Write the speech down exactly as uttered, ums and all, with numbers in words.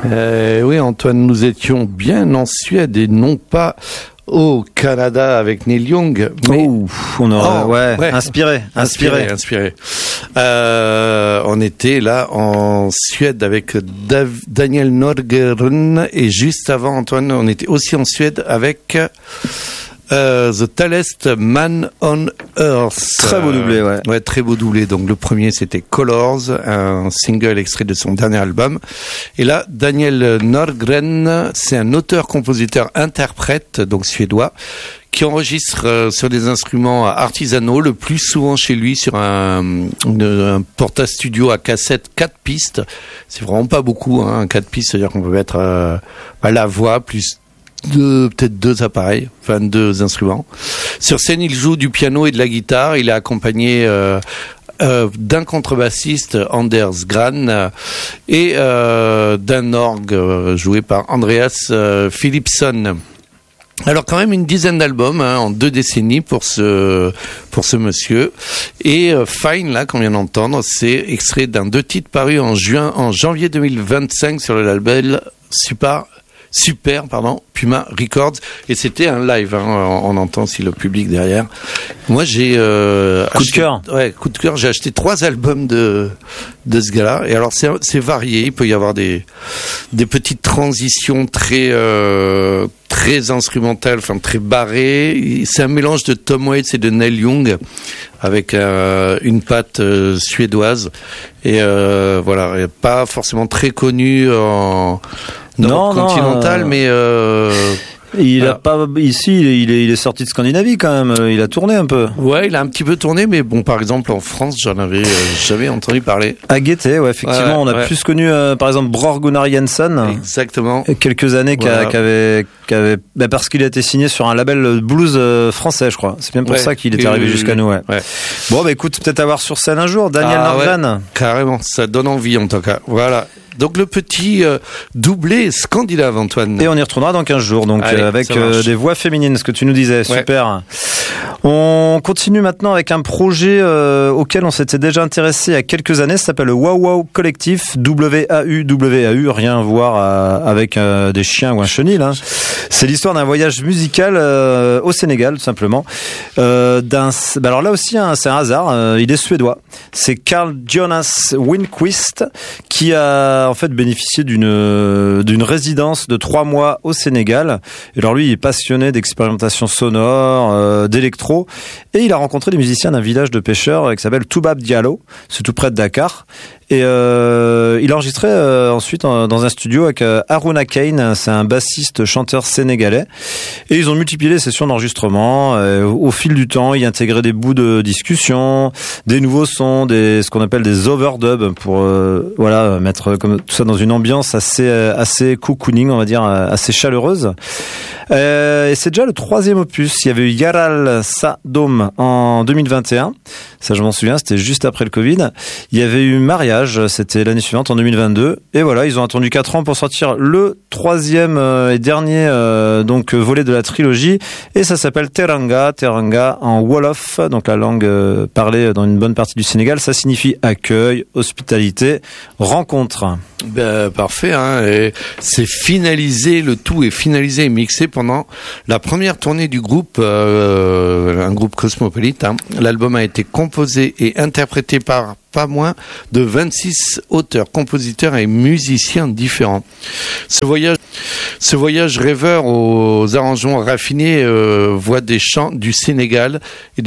Euh, oui, Antoine, nous étions bien en Suède et non pas au Canada avec Neil Young. Mais... Oh, on a, oh, ouais, ouais, inspiré, inspiré, inspiré. inspiré. Euh, on était là en Suède avec Dav- Daniel Norgren et juste avant, Antoine, on était aussi en Suède avec euh, The Tallest Man on Earth. Très beau doublé, ouais. Ouais, très beau doublé. Donc le premier c'était Colors, un single extrait de son dernier album. Et là, Daniel Norgren, c'est un auteur-compositeur-interprète, donc suédois, qui enregistre euh, sur des instruments artisanaux, le plus souvent chez lui sur un, une, un porta-studio à cassette quatre pistes. C'est vraiment pas beaucoup, hein, quatre pistes, c'est-à-dire qu'on peut mettre euh, bah, la voix plus deux, peut-être deux appareils, enfin deux instruments. Sur scène, il joue du piano et de la guitare. Il est accompagné euh, euh, d'un contrebassiste, Anders Gran, euh, et euh, d'un orgue euh, joué par Andreas euh, Philipsson. Alors quand même une dizaine d'albums hein, en deux décennies pour ce pour ce monsieur. Et euh, Fine là qu'on vient d'entendre, c'est extrait d'un deux titres parus en juin en janvier deux mille vingt-cinq sur le label Super Super pardon Puma Records, et c'était un live hein, on, on entend si le public derrière. Moi j'ai euh, coup acheté, de cœur. Ouais, coup de cœur, j'ai acheté trois albums de de ce gars-là, et alors c'est c'est varié, il peut y avoir des des petites transitions très euh, très instrumentales, enfin très barrées. C'est un mélange de Tom Waits et de Neil Young avec euh, une patte euh, suédoise, et euh, voilà, pas forcément très connu en Europe continentale, euh... mais euh, il voilà. a pas ici, il est, il est sorti de Scandinavie quand même. Il a tourné un peu. Ouais, il a un petit peu tourné, mais bon, par exemple en France, j'en avais euh, jamais entendu parler. À Gaieté, ouais, effectivement, ouais, on a ouais. plus connu, euh, par exemple, Bror Gunnar Jensen. Exactement. Quelques années voilà. qui avait, qui avait, bah parce qu'il a été signé sur un label blues euh, français, je crois. C'est bien pour ouais. ça qu'il est arrivé euh, jusqu'à nous. Ouais. ouais. Bon, bah écoute, peut-être à voir sur scène un jour, Daniel ah, Norgren. Ouais, carrément, ça donne envie en tout cas. Voilà. Donc le petit euh, doublé scandinave, Antoine. Et on y retournera dans quinze jours, donc Allez, euh, avec euh, des voix féminines, ce que tu nous disais, ouais. Super. On continue maintenant avec un projet euh, auquel on s'était déjà intéressé il y a quelques années, ça s'appelle le Wow Wow Collectif, W A U W A U, rien à voir à, avec euh, des chiens ou un chenil. Hein. C'est l'histoire d'un voyage musical euh, au Sénégal, tout simplement. Euh, d'un, bah alors là aussi, hein, c'est un hasard, euh, il est suédois. C'est Carl Jonas Winquist qui a en fait bénéficié d'une d'une résidence de trois mois au Sénégal. Et alors lui, il est passionné d'expérimentation sonore, euh, d'électro, et il a rencontré des musiciens d'un village de pêcheurs qui s'appelle Toubab Diallo, c'est tout près de Dakar. Et euh, il a enregistré euh, ensuite en, dans un studio avec euh, Haruna Kane, c'est un bassiste chanteur sénégalais, et ils ont multiplié les sessions d'enregistrement. Euh, au fil du temps, il intégrait des bouts de discussion, des nouveaux sons, des ce qu'on appelle des overdubs pour euh, voilà mettre comme tout ça dans une ambiance assez assez cocooning, on va dire, assez chaleureuse. Euh, et c'est déjà le troisième opus. Il y avait eu Yaral Sadom en deux mille vingt et un. Ça, je m'en souviens, c'était juste après le Covid. Il y avait eu Mariage, c'était l'année suivante, en deux mille vingt-deux. Et voilà, ils ont attendu quatre ans pour sortir le troisième et dernier euh, donc volet de la trilogie. Et ça s'appelle Teranga. Teranga en Wolof, donc la langue euh, parlée dans une bonne partie du Sénégal. Ça signifie accueil, hospitalité, rencontre. Ben, parfait, hein. Et c'est finalisé, le tout est finalisé et mixé pendant la première tournée du groupe, euh, un groupe cosmopolite. Hein. L'album a été composé et interprété par pas moins de vingt-six auteurs, compositeurs et musiciens différents. Ce voyage, ce voyage rêveur aux arrangements raffinés euh, voit des chants du Sénégal et des